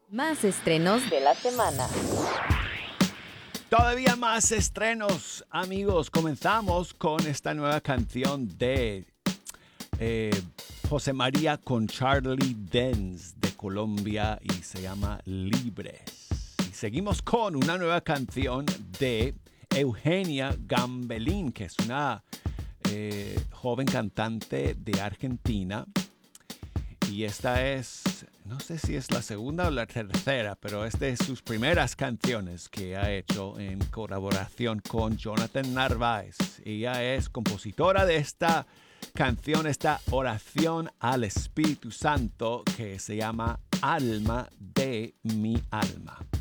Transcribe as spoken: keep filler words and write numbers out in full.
Más estrenos de la semana. Todavía más estrenos, amigos. Comenzamos con esta nueva canción de eh, José María con Charlie Dance de Colombia y se llama Libres. Y seguimos con una nueva canción de Eugenia Gambelín, que es una eh, joven cantante de Argentina. Y esta es, no sé si es la segunda o la tercera, pero es de sus primeras canciones que ha hecho en colaboración con Jonathan Narváez. Ella es compositora de esta canción, esta oración al Espíritu Santo que se llama Alma de mi alma.